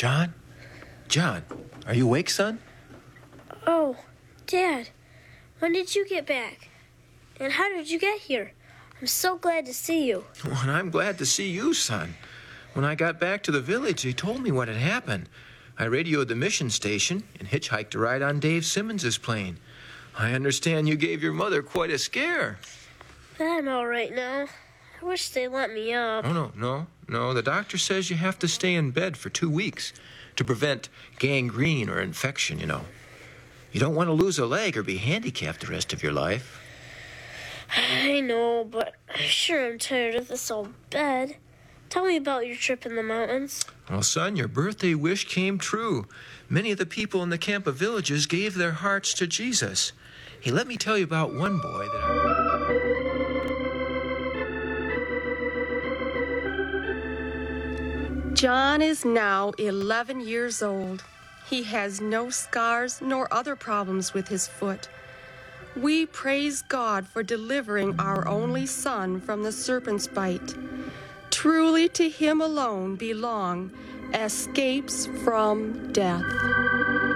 John? John, are you awake, son? Oh, Dad, when did you get back? And how did you get here? I'm so glad to see you. Well, and I'm glad to see you, son. When I got back to the village, they told me what had happened. I radioed the mission station and hitchhiked a ride on Dave Simmons's plane. I understand you gave your mother quite a scare. But I'm all right now. I wish they let me up. Oh, no. The doctor says you have to stay in bed for 2 weeks to prevent gangrene or infection, you know. You don't want to lose a leg or be handicapped the rest of your life. I know, but I sure am tired of this old bed. Tell me about your trip in the mountains. Well, son, your birthday wish came true. Many of the people in the camp of villages gave their hearts to Jesus. Hey, let me tell you about one boy that John is now 11 years old. He has no scars nor other problems with his foot. We praise God for delivering our only son from the serpent's bite. Truly to him alone belong escapes from death.